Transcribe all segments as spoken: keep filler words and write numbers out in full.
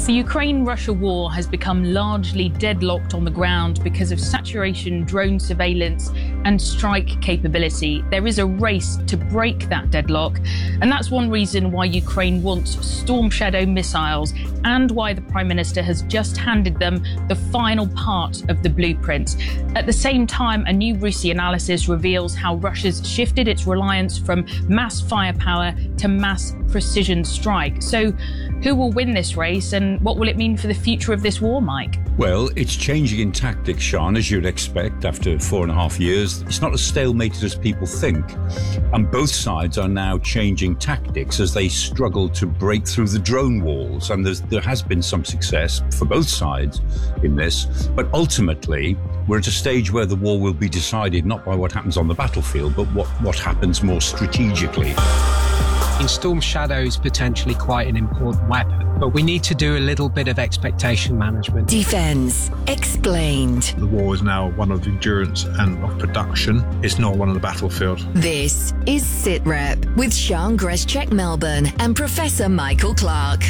The Ukraine-Russia war has become largely deadlocked on the ground because of saturation, drone surveillance and strike capability. There is a race to break that deadlock, and that's one reason why Ukraine wants Storm Shadow missiles and why the Prime Minister has just handed them the final part of the blueprint. At the same time, a new RUSI analysis reveals how Russia's shifted its reliance from mass firepower to mass precision strike. So who will win this race, and what will it mean for the future of this war, Mike? Well, it's changing in tactics, Sian, as you'd expect after four and a half years. It's not as stalemated as people think. And both sides are now changing tactics as they struggle to break through the drone walls. And there's, there has been some success for both sides in this. But ultimately, we're at a stage where the war will be decided not by what happens on the battlefield, but what, what happens more strategically. Storm Shadow is potentially quite an important weapon, but we need to do a little bit of expectation management. Defence Explained. The war is now one of endurance and of production. It's not one on the battlefield. This is SITREP with Sian Greschek-Melbourne and Professor Michael Clark.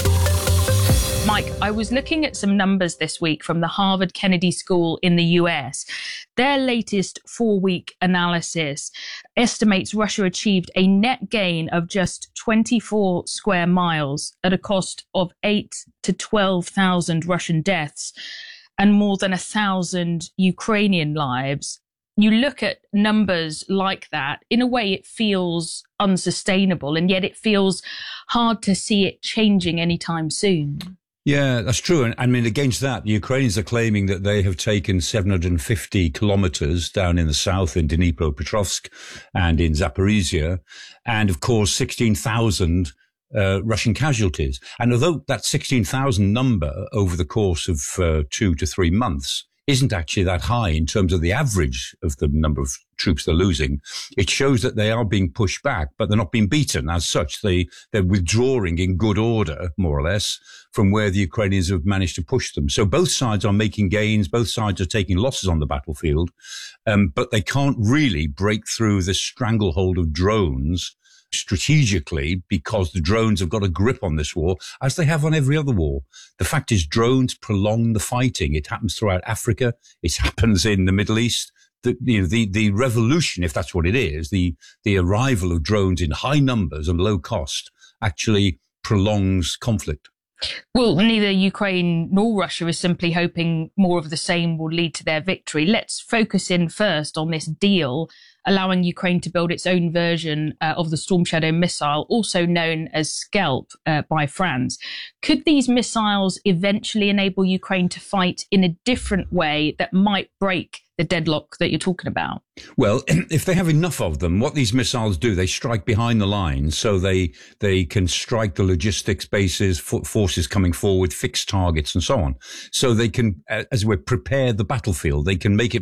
Mike, I was looking at some numbers this week from the Harvard Kennedy School in the U S. Their latest four-week analysis estimates Russia achieved a net gain of just twenty-four square miles at a cost of eight to twelve thousand Russian deaths and more than a thousand Ukrainian lives. You look at numbers like that, in a way it feels unsustainable, and yet it feels hard to see it changing anytime soon. Yeah, that's true. And I mean, against that, the Ukrainians are claiming that they have taken seven hundred fifty kilometers down in the south in Dnipropetrovsk and in Zaporizhia, and of course, sixteen thousand uh, Russian casualties. And although that sixteen thousand number over the course of uh, two to three months isn't actually that high in terms of the average of the number of troops they're losing, it shows that they are being pushed back, but they're not being beaten as such. They, they're withdrawing in good order, more or less, from where the Ukrainians have managed to push them. So both sides are making gains, both sides are taking losses on the battlefield, um, but they can't really break through the stranglehold of drones strategically, because the drones have got a grip on this war, as they have on every other war. The fact is, drones prolong the fighting. It happens throughout Africa. It happens in the Middle East. The, you know, the, the revolution, if that's what it is, the, the arrival of drones in high numbers and low cost actually prolongs conflict. Well, neither Ukraine nor Russia is simply hoping more of the same will lead to their victory. Let's focus in first on this deal allowing Ukraine to build its own version uh, of the Storm Shadow missile, also known as Scalp uh, by France. Could these missiles eventually enable Ukraine to fight in a different way that might break the deadlock that you're talking about? Well, if they have enough of them, what these missiles do, they strike behind the lines, so they they can strike the logistics bases, forces coming forward, fixed targets and so on. So they can, as we prepare the battlefield, they can make it